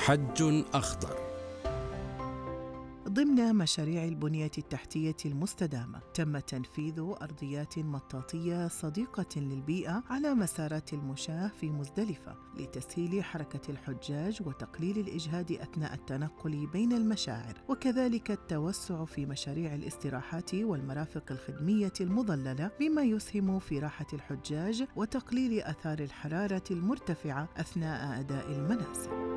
حج أخضر. ضمن مشاريع البنية التحتية المستدامة تم تنفيذ أرضيات مطاطية صديقة للبيئة على مسارات المشاة في مزدلفة لتسهيل حركة الحجاج وتقليل الإجهاد أثناء التنقل بين المشاعر، وكذلك التوسع في مشاريع الاستراحات والمرافق الخدمية المظللة مما يسهم في راحة الحجاج وتقليل آثار الحرارة المرتفعة أثناء أداء المناسك.